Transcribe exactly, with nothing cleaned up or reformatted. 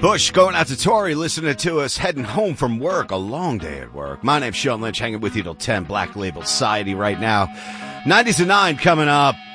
Bush going out to Tori, listening to us, heading home from work. A long day at work. My name's Sean Lynch, hanging with you till ten. Black Label Society right now. nineties and nine coming up.